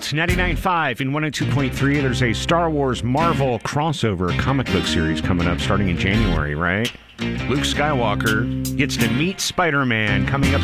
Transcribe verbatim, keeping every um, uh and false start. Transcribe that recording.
ninety-nine point five and one oh two point three. There's a Star Wars Marvel crossover comic book series coming up starting in January, right? Luke Skywalker gets to meet Spider-Man coming up